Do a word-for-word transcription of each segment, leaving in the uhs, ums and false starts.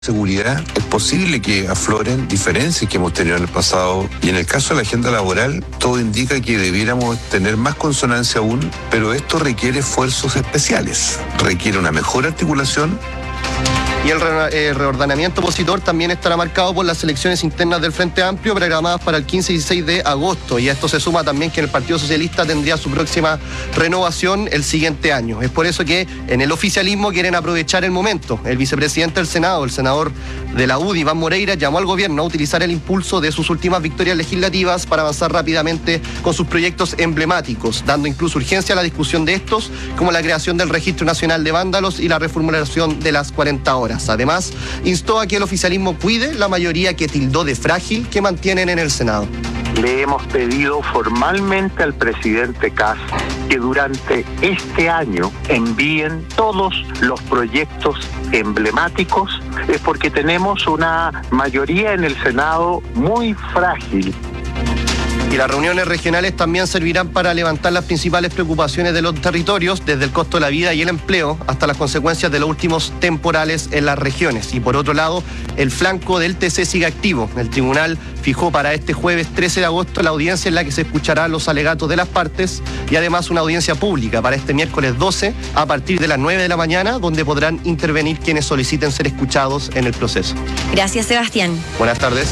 seguridad, es posible que afloren diferencias que hemos tenido en el pasado, y en el caso de la agenda laboral todo indica que debiéramos tener más consonancia aún, pero esto requiere esfuerzos especiales, requiere una mejor articulación. Y el re eh, reordenamiento opositor también estará marcado por las elecciones internas del Frente Amplio programadas para el quince y dieciséis de agosto. Y a esto se suma también que el Partido Socialista tendría su próxima renovación el siguiente año. Es por eso que en el oficialismo quieren aprovechar el momento. El vicepresidente del Senado, el senador de la U D I, Iván Moreira, llamó al gobierno a utilizar el impulso de sus últimas victorias legislativas para avanzar rápidamente con sus proyectos emblemáticos, dando incluso urgencia a la discusión de estos, como la creación del Registro Nacional de Vándalos y la reformulación de las cuarenta horas. Además, instó a que el oficialismo cuide la mayoría que tildó de frágil que mantienen en el Senado. Le hemos pedido formalmente al presidente Kast que durante este año envíen todos los proyectos emblemáticos, es porque tenemos una mayoría en el Senado muy frágil. Y las reuniones regionales también servirán para levantar las principales preocupaciones de los territorios, desde el costo de la vida y el empleo hasta las consecuencias de los últimos temporales en las regiones. Y por otro lado, el flanco del T C sigue activo. El tribunal fijó para este jueves trece de agosto la audiencia en la que se escucharán los alegatos de las partes y además una audiencia pública para este miércoles doce a partir de las nueve de la mañana, donde podrán intervenir quienes soliciten ser escuchados en el proceso. Gracias, Sebastián. Buenas tardes.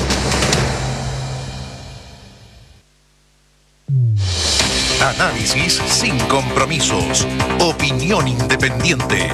Análisis sin compromisos. Opinión independiente.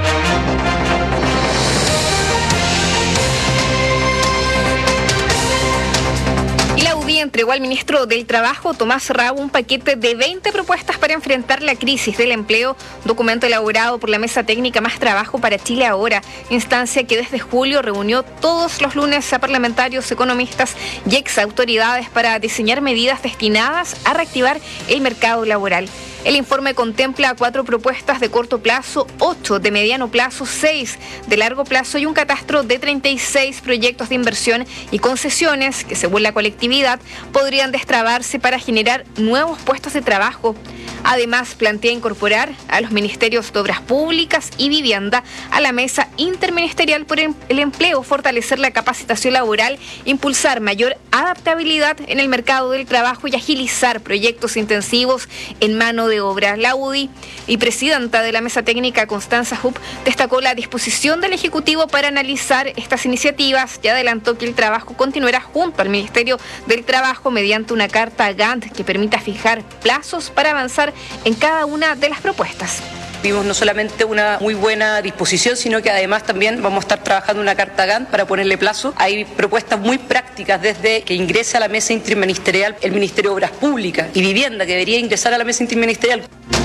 La U D I entregó al ministro del Trabajo, Tomás Rau, un paquete de veinte propuestas para enfrentar la crisis del empleo, documento elaborado por la Mesa Técnica Más Trabajo para Chile Ahora, instancia que desde julio reunió todos los lunes a parlamentarios, economistas y exautoridades para diseñar medidas destinadas a reactivar el mercado laboral. El informe contempla cuatro propuestas de corto plazo, ocho de mediano plazo, seis de largo plazo y un catastro de treinta y seis proyectos de inversión y concesiones que, según la colectividad, podrían destrabarse para generar nuevos puestos de trabajo. Además, plantea incorporar a los ministerios de Obras Públicas y Vivienda a la mesa interministerial por el empleo, fortalecer la capacitación laboral, impulsar mayor adaptabilidad en el mercado del trabajo y agilizar proyectos intensivos en mano de obra. La U D I y presidenta de la Mesa Técnica, Constanza Hupp, destacó la disposición del Ejecutivo para analizar estas iniciativas y adelantó que el trabajo continuará junto al Ministerio del Trabajo mediante una carta Gantt que permita fijar plazos para avanzar en cada una de las propuestas. Vimos no solamente una muy buena disposición, sino que además también vamos a estar trabajando una carta Gantt para ponerle plazo. Hay propuestas muy prácticas desde que ingresa a la mesa interministerial el Ministerio de Obras Públicas y Vivienda, que debería ingresar a la mesa interministerial.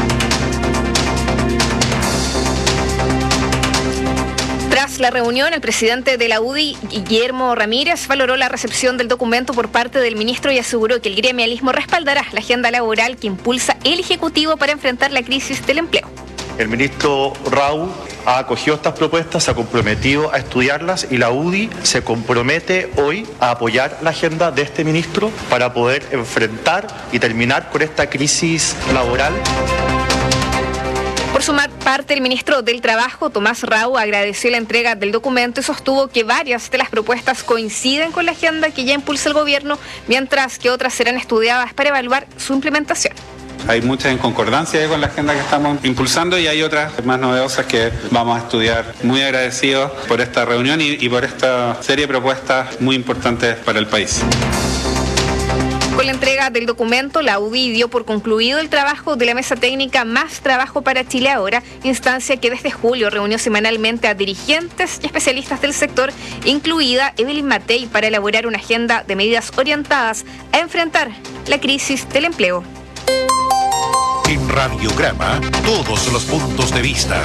Tras la reunión, el presidente de la U D I, Guillermo Ramírez, valoró la recepción del documento por parte del ministro y aseguró que el gremialismo respaldará la agenda laboral que impulsa el Ejecutivo para enfrentar la crisis del empleo. El ministro Rau ha acogido estas propuestas, se ha comprometido a estudiarlas y la U D I se compromete hoy a apoyar la agenda de este ministro para poder enfrentar y terminar con esta crisis laboral. Por su parte, el ministro del Trabajo, Tomás Rau, agradeció la entrega del documento y sostuvo que varias de las propuestas coinciden con la agenda que ya impulsa el gobierno, mientras que otras serán estudiadas para evaluar su implementación. Hay muchas en concordancia con la agenda que estamos impulsando y hay otras más novedosas que vamos a estudiar. Muy agradecidos por esta reunión y, y por esta serie de propuestas muy importantes para el país. Con la entrega del documento, la U D I dio por concluido el trabajo de la Mesa Técnica Más Trabajo para Chile Ahora, instancia que desde julio reunió semanalmente a dirigentes y especialistas del sector, incluida Evelyn Matei, para elaborar una agenda de medidas orientadas a enfrentar la crisis del empleo. En Radiograma, todos los puntos de vista.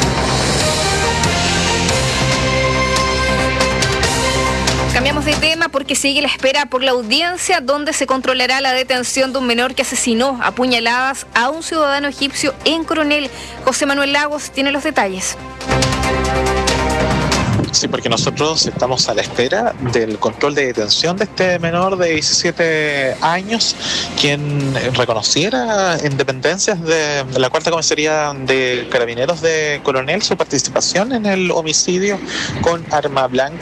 Cambiamos de tema porque sigue la espera por la audiencia donde se controlará la detención de un menor que asesinó a puñaladas a un ciudadano egipcio en Coronel. José Manuel Lagos tiene los detalles. Sí, porque nosotros estamos a la espera del control de detención de este menor de diecisiete años, quien reconociera en dependencias de la Cuarta Comisaría de Carabineros de Coronel su participación en el homicidio con arma blanca